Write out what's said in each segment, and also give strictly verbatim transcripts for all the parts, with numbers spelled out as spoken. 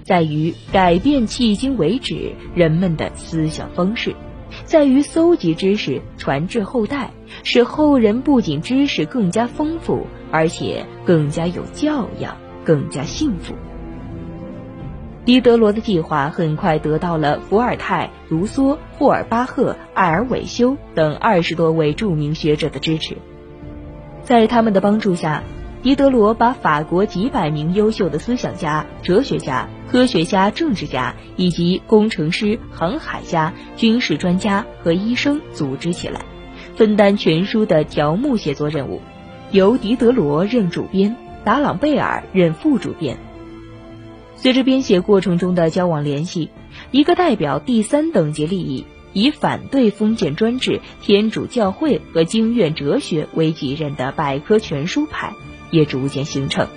在于改变迄今为止人们的思想方式，在于搜集知识传至后代，使后人不仅知识更加丰富，而且更加有教养，更加幸福。狄德罗的计划很快得到了伏尔泰、卢梭、霍尔巴赫、艾尔韦修等二十多位著名学者的支持。在他们的帮助下，狄德罗把法国几百名优秀的思想家、哲学家、科学家、政治家以及工程师、航海家、军事专家和医生组织起来，分担全书的条目写作任务，由狄德罗任主编，达朗贝尔任副主编。随着编写过程中的交往联系，一个代表第三等级利益，以反对封建专制、天主教会和经院哲学为己任的百科全书派也逐渐形成。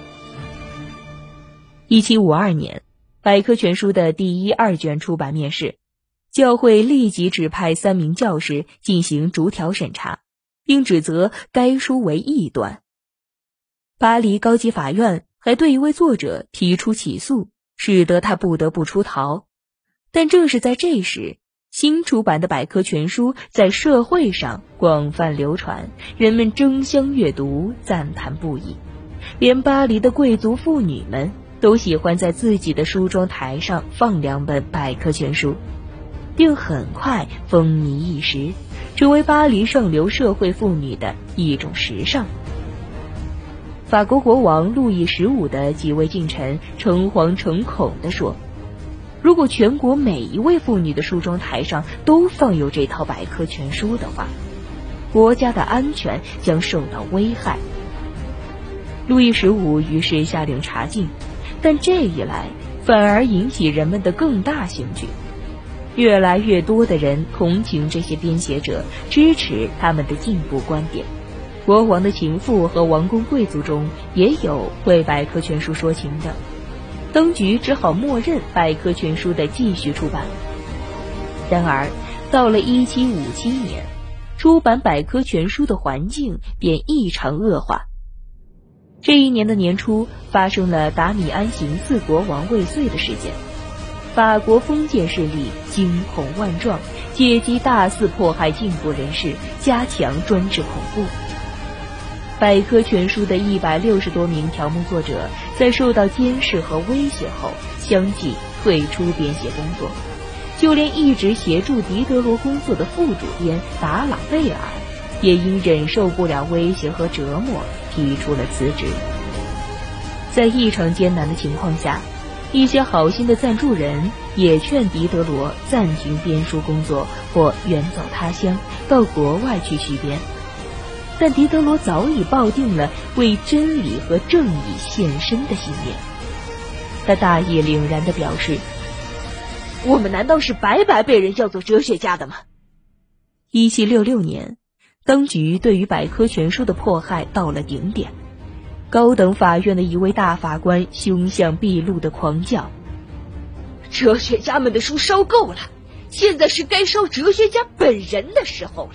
一七五二年，百科全书的第一、二卷出版面世，教会立即指派三名教士进行逐条审查，并指责该书为异端。巴黎高级法院还对一位作者提出起诉，使得他不得不出逃。但正是在这时，新出版的百科全书在社会上广泛流传，人们争相阅读，赞叹不已。连巴黎的贵族妇女们都喜欢在自己的梳妆台上放两本百科全书，并很快风靡一时，成为巴黎上流社会妇女的一种时尚。法国国王路易十五的几位近臣诚惶诚恐地说，如果全国每一位妇女的梳妆台上都放有这套百科全书的话，国家的安全将受到危害。路易十五于是下令查禁，但这一来反而引起人们的更大兴趣。越来越多的人同情这些编写者，支持他们的进步观点。国王的情妇和王公贵族中也有为百科全书说情的，当局只好默认百科全书的继续出版。然而到了一七五七年，出版百科全书的环境便异常恶化。这一年的年初，发生了达米安行刺国王未遂的事件，法国封建势力惊恐万状，借机大肆迫害进步人士，加强专制恐怖。百科全书的一百六十多名条目作者在受到监视和威胁后，相继退出编写工作。就连一直协助狄德罗工作的副主编达朗贝尔，也因忍受不了威胁和折磨，提出了辞职。在异常艰难的情况下，一些好心的赞助人也劝狄德罗暂停编书工作，或远走他乡，到国外去续编。但狄德罗早已抱定了为真理和正义献身的信念。他大义凛然地表示，我们难道是白白被人叫做哲学家的吗？一七六六年，当局对于百科全书的迫害到了顶点。高等法院的一位大法官凶相毕露地狂叫，哲学家们的书烧够了，现在是该烧哲学家本人的时候了。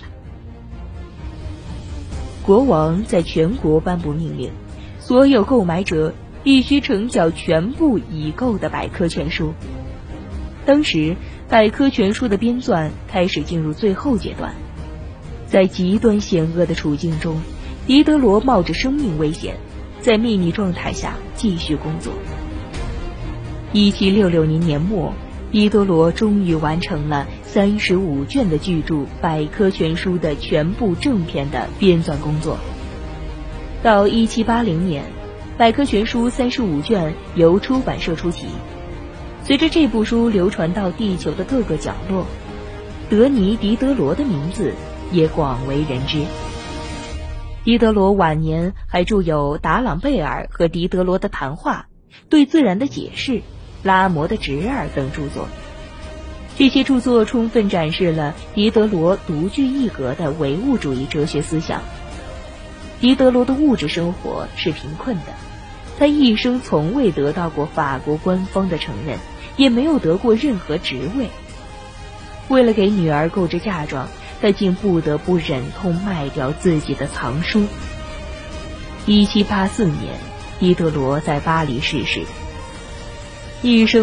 国王在全国颁布命令，所有购买者必须呈缴全部已购的百科全书。当时百科全书的编纂开始进入最后阶段，在极端险恶的处境中，狄德罗冒着生命危险，在秘密状态下继续工作。一七六六年年末，狄德罗终于完成了三十五卷的巨著《百科全书》的全部正篇的编纂工作。到一七八零年，《百科全书》三十五卷由出版社出齐。随着这部书流传到地球的各个角落，德尼·狄德罗的名字也广为人知。狄德罗晚年还著有《达朗贝尔和狄德罗的谈话》、《对自然的解释》、《拉摩的侄儿》等著作。这些著作充分展示了狄德罗独具一格的唯物主义哲学思想。狄德罗的物质生活是贫困的，他一生从未得到过法国官方的承认，也没有得过任何职位。为了给女儿购置嫁妆，他竟不得不忍痛卖掉自己的藏书。一七八四年，狄德罗在巴黎逝世，一生